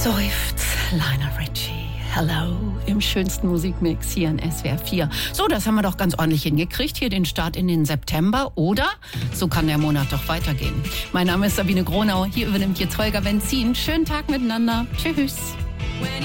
Seufzt Lionel Richie. Hello, im schönsten Musikmix hier in SWR 4. So, das haben wir doch ganz ordentlich hingekriegt. Hier den Start in den September. Oder so kann der Monat doch weitergehen. Mein Name ist Sabine Gronau. Hier übernimmt jetzt Holger Benzin. Schönen Tag miteinander. Tschüss.